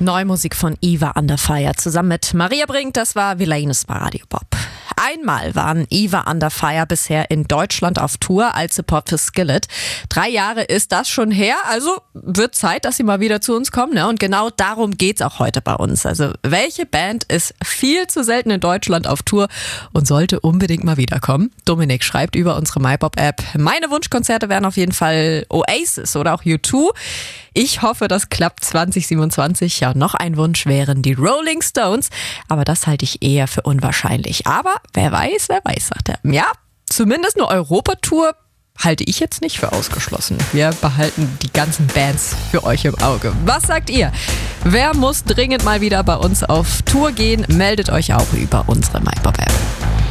Neue Musik von Eva Under Fire zusammen mit Maria Brink, das war Villainus bei Radio Bob. Einmal waren Eva Under Fire bisher in Deutschland auf Tour als Support für Skillet. 3 Jahre ist das schon her, also wird Zeit, dass sie mal wieder zu uns kommen. Ne? Und genau darum geht's auch heute bei uns. Also welche Band ist viel zu selten in Deutschland auf Tour und sollte unbedingt mal wiederkommen? Dominik schreibt über unsere MyPop-App, meine Wunschkonzerte wären auf jeden Fall Oasis oder auch U2. Ich hoffe, das klappt 2027. Ja, noch ein Wunsch wären die Rolling Stones, aber das halte ich eher für unwahrscheinlich. Aber wer weiß, sagt er. Ja, zumindest eine Europatour halte ich jetzt nicht für ausgeschlossen. Wir behalten die ganzen Bands für euch im Auge. Was sagt ihr? Wer muss dringend mal wieder bei uns auf Tour gehen? Meldet euch auch über unsere MyPop-App.